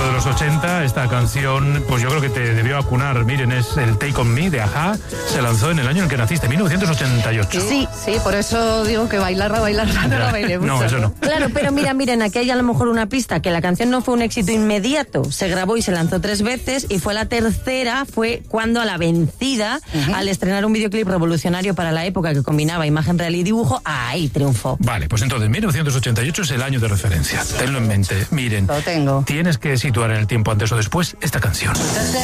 de los 80, esta canción, pues yo creo que te debió acunar. Miren, es el Take On Me de A-ha. Se lanzó en el año en que naciste, 1988. Sí, por eso digo que bailarla no la bailé mucho. No, eso no. Claro, pero miren, aquí hay a lo mejor una pista, que la canción no fue un éxito inmediato, se grabó y se lanzó 3 veces, y fue la tercera, fue cuando a La Vencida, al estrenar un videoclip revolucionario para la época que combinaba imagen real y dibujo, ahí triunfó. Vale, pues entonces 1988 es el año de referencia. Tenlo en mente. Miren, Lo tengo. tienes que situar en el tiempo antes o después esta canción.